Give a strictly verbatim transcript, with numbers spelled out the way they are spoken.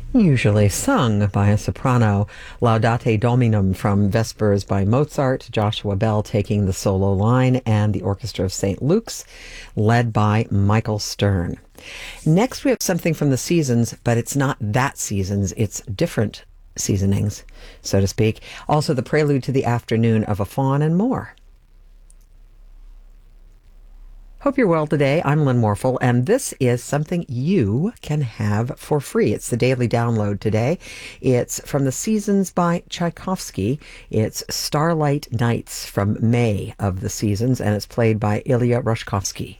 Usually sung by a soprano. Laudate Dominum from Vespers by Mozart, Joshua Bell taking the solo line, and the Orchestra of Saint Luke's, led by Michael Stern. Next, we have something from the seasons, but it's not that seasons, it's different seasonings, so to speak. Also, the prelude to the afternoon of a faun and more. Hope you're well today. I'm Lynn Morphle, and this is something you can have for free. It's the daily download today. It's from the Seasons by Tchaikovsky. It's Starlight Nights from May of the Seasons, and it's played by Ilya Rushkovsky.